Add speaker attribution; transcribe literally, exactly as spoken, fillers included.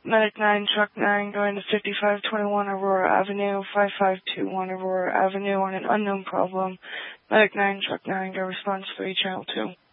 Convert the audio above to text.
Speaker 1: Medic nine, Truck nine, going to fifty-five twenty-one Aurora Avenue, five five two one Aurora Avenue on an unknown problem. Medic nine, Truck nine, go response three, Channel two.